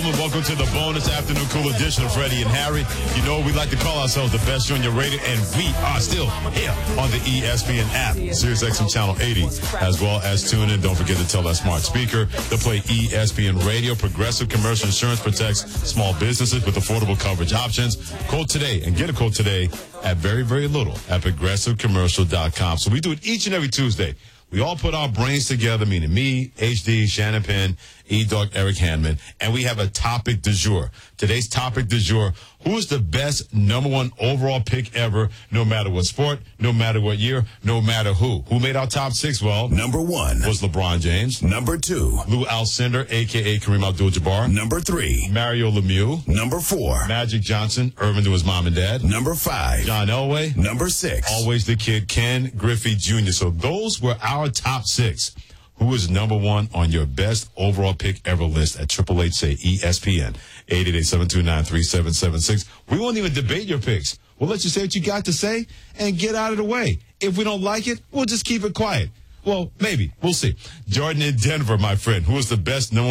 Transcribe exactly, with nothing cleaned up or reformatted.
Coleman. Welcome to the bonus afternoon cool edition of Freddie and Harry. You know, we like to call ourselves the best show on your radio, and we are still here on the E S P N app, SiriusXM Channel eighty, as well as tune in. Don't forget to tell that smart speaker to play E S P N Radio. Progressive Commercial Insurance protects small businesses with affordable coverage options. Quote today and get a quote today at very, very little at progressive commercial dot com. So we do it each and every Tuesday. We all put our brains together, meaning me, H D, Shannon Penn, E-Dog, Eric Hanman, and we have a topic du jour. Today's topic du jour, who is the best number one overall pick ever, no matter what sport, no matter what year, no matter who? Who made our top six? Well, number one was LeBron James. Number two, Lou Alcindor, a k a. Kareem Abdul-Jabbar. Number three, Mario Lemieux. Number four, Magic Johnson, Irvin to his mom and dad. Number five, John Elway. Number six, always the kid, Ken Griffey Junior So those were our top six. Who is number one on your best overall pick ever list at Triple H say E S P N eight eight eight, seven two nine, three seven seven six. We won't even debate your picks. We'll let you say what you got to say and get out of the way. If we don't like it, we'll just keep it quiet. Well, maybe. We'll see. Jordan in Denver, my friend, who is the best number